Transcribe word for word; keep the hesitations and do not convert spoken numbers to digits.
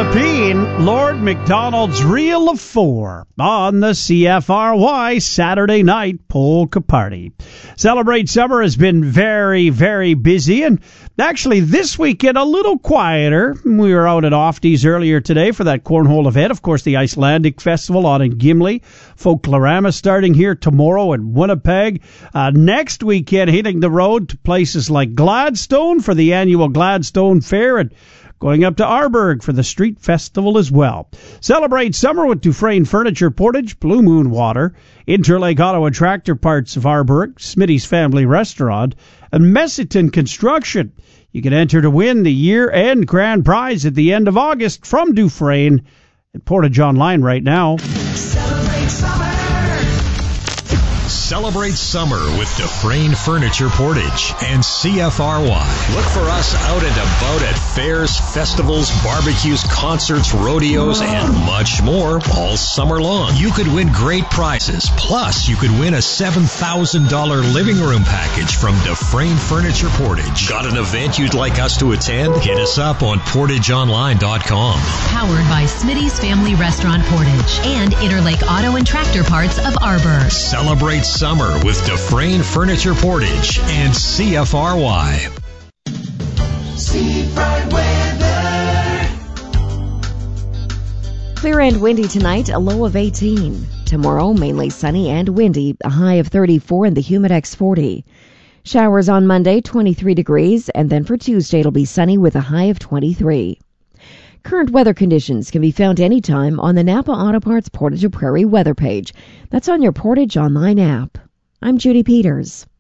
Philippine, Lord McDonald's Reel of Four on the C F R Y Saturday night polka party. Celebrate Summer has been very, very busy, and actually this weekend a little quieter. We were out at Ofties earlier today for that cornhole event. Of course, the Icelandic Festival on in Gimli. Folklorama starting here tomorrow in Winnipeg. Uh, next weekend, hitting the road to places like Gladstone for the annual Gladstone Fair, and going up to Arborg for the Street Festival as well. Celebrate summer with Dufresne Furniture Portage, Blue Moon Water, Interlake Auto and Tractor Parts of Arborg, Smitty's Family Restaurant, and Messiton Construction. You can enter to win the year-end grand prize at the end of August from Dufresne at Portage Online right now. Celebrate summer. Celebrate summer with Dufresne Furniture Portage and C F R Y. Look for us out and about at fairs, festivals, barbecues, concerts, rodeos, and much more all summer long. You could win great prizes. Plus, you could win a seven thousand dollars living room package from Dufresne Furniture Portage. Got an event you'd like us to attend? Hit us up on portage online dot com. Powered by Smitty's Family Restaurant Portage and Interlake Auto and Tractor Parts of Arborg. Celebrate summer with Dufresne Furniture Portage and C F R Y. Seafront weather. Clear and windy tonight, a low of eighteen. Tomorrow, mainly sunny and windy, a high of thirty-four and the Humidex forty. Showers on Monday, twenty-three degrees, and then for Tuesday it'll be sunny with a high of twenty-three. Current weather conditions can be found anytime on the Napa Auto Parts Portage Prairie weather page. That's on your Portage Online app. I'm Judy Peters.